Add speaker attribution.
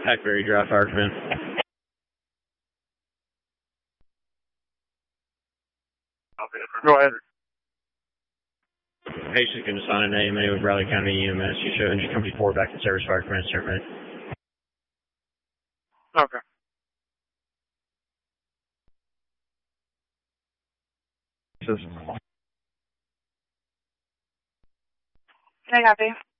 Speaker 1: Hackberry Drive Fire Command.
Speaker 2: Go ahead.
Speaker 1: Patient's going to sign an AMA with Riley County EMS. You show engine company 4 back to service fire command, sir, man.
Speaker 2: Okay. I copy.